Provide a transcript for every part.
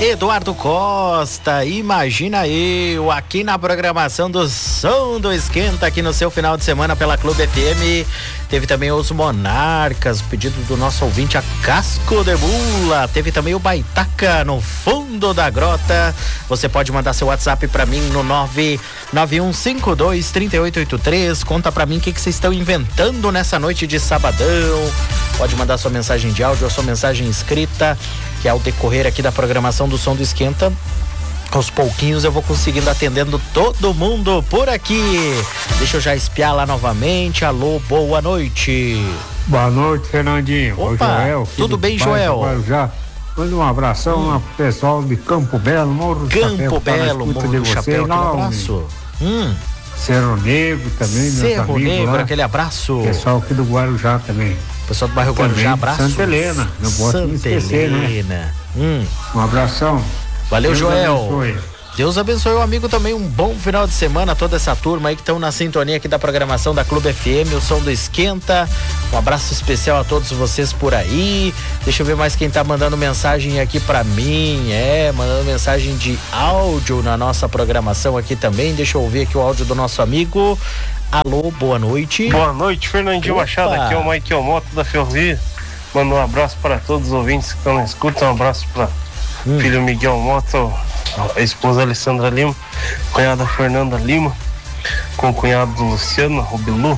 Eduardo Costa, imagina eu, aqui na programação do Som do Esquenta, aqui no seu final de semana pela Clube FM. Teve também os Monarcas, pedido do nosso ouvinte, a Casco de Mula. Teve também o Baitaca, no fundo da grota. Você pode mandar seu WhatsApp pra mim no 991523883. Conta pra mim o que vocês estão inventando nessa noite de sabadão. Pode mandar sua mensagem de áudio ou sua mensagem escrita, que ao decorrer aqui da programação do Som do Esquenta, aos pouquinhos eu vou conseguindo atendendo todo mundo por aqui. Deixa eu já espiar lá novamente. Alô, boa noite. Boa noite, Fernandinho. Opa, Joel, tudo bem, Joel? Já manda um abração ao pessoal de Campo Belo, Morro do Chapéu. Campo Belo, Morro do Chapéu, aquele abraço. Cerro Negro também, Cerro Negro, aquele abraço. Pessoal aqui do Guarujá também. Pessoal do bairro Guarujá, abraço. Santa Helena, não posso me esquecer, né? Um abração. Valeu, Deus Joel. abençoe. Deus abençoe o amigo também, um bom final de semana, toda essa turma aí que estão na sintonia aqui da programação da Clube FM, o Som do Esquenta. Um abraço especial a todos vocês por aí. Deixa eu ver mais quem tá mandando mensagem aqui pra mim, mandando mensagem de áudio na nossa programação aqui também. Deixa eu ouvir aqui o áudio do nosso amigo. Alô, boa noite. Boa noite, Fernandinho Machado, aqui é o Michael Moto da Ferrovia. Manda um abraço para todos os ouvintes que estão na escuta, um abraço para filho Miguel Moto, a esposa Alessandra Lima, cunhada Fernanda Lima, com o cunhado do Luciano, o Bilu,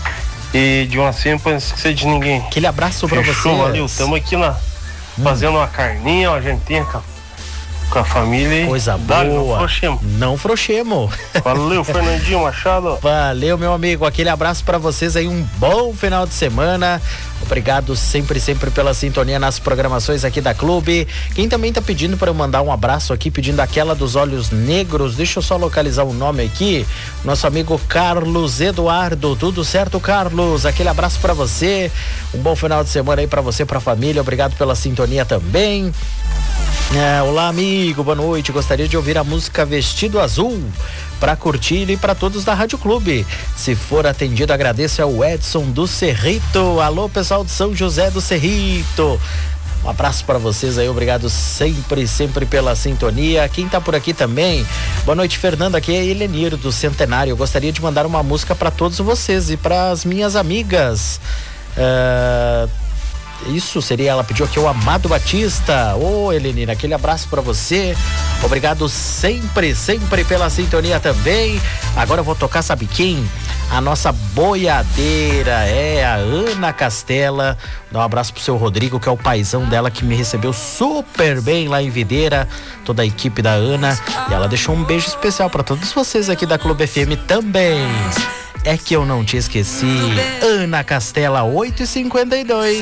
e de uma senha pra não esquecer de ninguém. Aquele abraço pra você. Valeu, estamos aqui fazendo uma carninha, uma jantinha com a família. Coisa boa. Não frouxemos. Valeu, Fernandinho Machado. Valeu, meu amigo. Aquele abraço pra vocês aí. Um bom final de semana. Obrigado sempre pela sintonia nas programações aqui da Clube. Quem também tá pedindo para eu mandar um abraço aqui, pedindo aquela dos olhos negros. Deixa eu só localizar o nome aqui. Nosso amigo Carlos Eduardo. Tudo certo, Carlos? Aquele abraço pra você. Um bom final de semana aí pra você, pra família. Obrigado pela sintonia também. Olá, amigo, boa noite. Gostaria de ouvir a música Vestido Azul para curtir e para todos da Rádio Clube. Se for atendido, agradeço ao Edson do Cerrito. Alô, pessoal de São José do Cerrito. Um abraço para vocês aí, obrigado sempre pela sintonia. Quem tá por aqui também, boa noite, Fernanda, aqui é Helenir do Centenário. Eu gostaria de mandar uma música para todos vocês e para as minhas amigas. Isso seria, ela pediu aqui o Amado Batista. Helenina, aquele abraço pra você. Obrigado sempre pela sintonia também. Agora eu vou tocar, sabe quem? A nossa boiadeira, a Ana Castela. Dá um abraço pro seu Rodrigo, que é o paizão dela, que me recebeu super bem lá em Videira. Toda a equipe da Ana. E ela deixou um beijo especial pra todos vocês aqui da Clube FM também. É que eu não te esqueci. Ana Castela, 8h52.